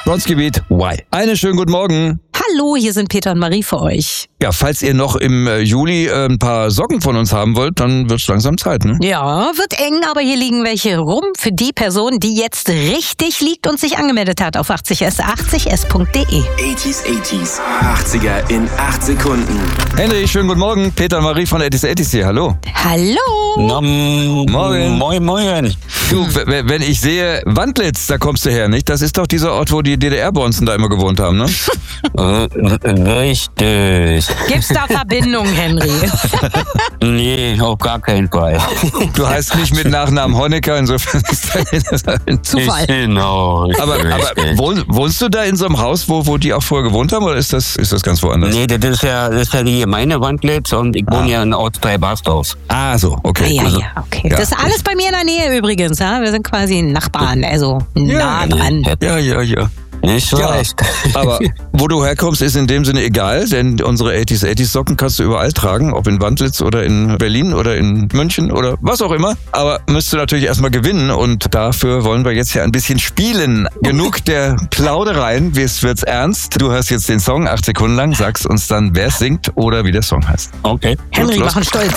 Frontgebiet, why? Einen schönen guten Morgen. Hallo, hier sind Peter und Marie für euch. Ja, falls ihr noch im Juli ein paar Socken von uns haben wollt, dann wird's langsam Zeit, ne? Ja, wird eng, aber hier liegen welche rum für die Person, die jetzt richtig liegt und sich angemeldet hat auf 80s80s.de. 80s, 80er in 8 Sekunden. Henry, schönen guten Morgen. Peter und Marie von 80s hier, hallo. Hallo. Morgen. Moin. Du, wenn ich sehe Wandlitz, da kommst du her, nicht? Das ist doch dieser Ort, wo die DDR-Bonzen da immer gewohnt haben, ne? Richtig. Gibt's da Verbindungen, Henry? Nee, auf gar keinen Fall. Du heißt nicht mit Nachnamen Honecker, insofern ist das ein Zufall. Genau. Aber wohnst du da in so einem Haus, wo die auch vorher gewohnt haben, oder ist das ganz woanders? Nee, das ist ja die gemeine Wandlitz und ich wohne ja in Ortsteil Barsdorf. Ah, so, okay. Ja, okay. Ja. Das ist alles bei mir in der Nähe übrigens, ja? Wir sind quasi Nachbarn, also nah dran. Ja. Nicht Ja, schlecht. aber wo du herkommst, ist in dem Sinne egal, denn unsere 80s Socken kannst du überall tragen, ob in Wandlitz oder in Berlin oder in München oder was auch immer. Aber müsst du natürlich erstmal gewinnen und dafür wollen wir jetzt ja ein bisschen spielen. Genug der Plaudereien, wird's ernst. Du hörst jetzt den Song 8 Sekunden lang, sagst uns dann, wer es singt oder wie der Song heißt. Okay. Henry, Los. machen stolz.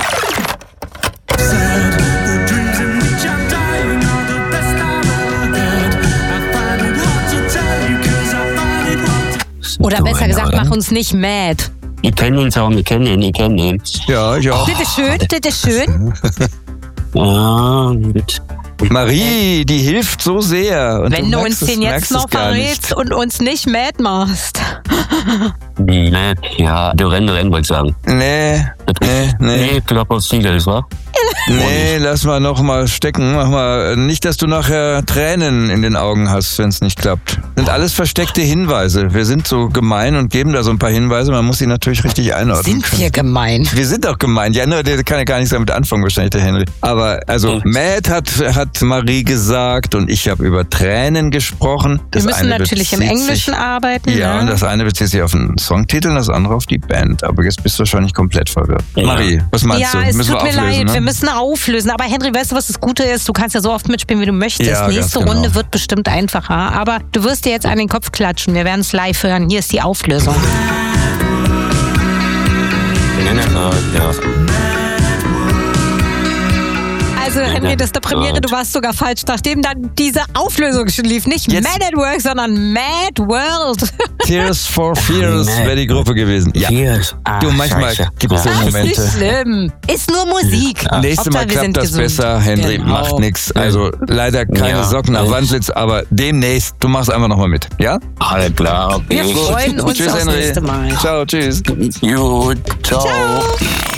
Oder besser gesagt, mach uns nicht mad. Ich kenne den Song, ich kenne ihn. Ja, ich auch. Das ist schön. Ah, gut. Marie, die hilft so sehr. Und Wenn du uns merkst den jetzt merkst es noch gar nicht. verrätst und uns nicht mad machst. Nee, ja, du Rennen, wollte ich sagen. Nee. Nee, Klopp aus Ziegels, wa? Nee, lass mal noch mal stecken. Mach mal nicht, dass du nachher Tränen in den Augen hast, wenn es nicht klappt. Sind alles versteckte Hinweise. Wir sind so gemein und geben da so ein paar Hinweise. Man muss sie natürlich richtig einordnen. Sind wir gemein? Wir sind auch gemein. Ja, nur der kann ja gar nichts damit anfangen, wahrscheinlich der Henry. Aber also Mad hat Marie gesagt und ich habe über Tränen gesprochen. Wir müssen natürlich im Englischen arbeiten. Ja, ne? und das eine bezieht sich auf den Songtitel und das andere auf die Band. Aber jetzt bist du wahrscheinlich komplett verwirrt. Ja. Marie, was meinst du? Ja, es Müssen tut wir mir auflösen, leid, ne? wir müssen auflösen. Aber Henry, weißt du, was das Gute ist? Du kannst ja so oft mitspielen, wie du möchtest. Ja, ganz Nächste genau. Runde wird bestimmt einfacher. Aber du wirst dir jetzt an den Kopf klatschen. Wir werden es live hören. Hier ist die Auflösung. Ja. Also Henry, das ist der Premiere, du warst sogar falsch, nachdem dann diese Auflösung schon lief. Nicht Jetzt- Mad at Work, sondern Mad World. Tears for Fears wäre die Gruppe gewesen. Ja. Cheers. Du, manchmal gibt es so Ach, ist nicht Momente. schlimm. Ist nur Musik. Nächstes Mal Hauptsache, wir klappt sind das gesund. besser. Henry, Genau. macht nix. Also leider keine Ja. Socken nach Wandlitz, aber demnächst. Du machst einfach nochmal mit. Ja? Alles klar, Wir okay. freuen uns Tschüss, aufs Henry. nächste Mal. Ciao, tschüss. Gut, ciao.